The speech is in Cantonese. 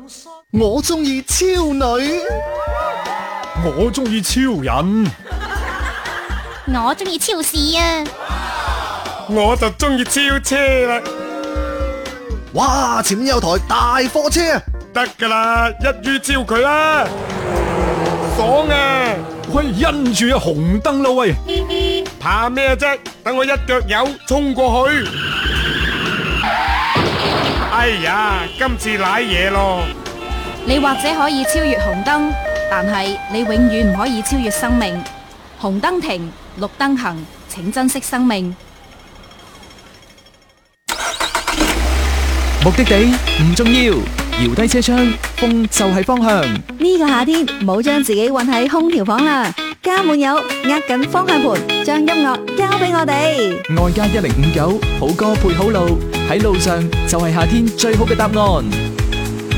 我中意超女， 我中意超人， 我中意超市啊！ 我就中意超車啦！ 哇！前面有台大貨車， 得噶啦，一於招佢啦！爽啊！ 喂，因住啊紅燈啦喂！ 怕咩啫？等我一腳油衝過去！哎呀，今次瀨嘢咯！ 你或者可以超越紅燈，但係你永遠唔可以超越生命。紅燈停，綠燈行，請珍惜生命。 目的地唔重要，搖低車窗，風就係方向。 呢個夏天唔好將自己困喺空調房啦，加滿油，握緊方向盤，將音樂交俾我哋。 外加1059，好歌配好路，喺路上就係夏天最好嘅答案。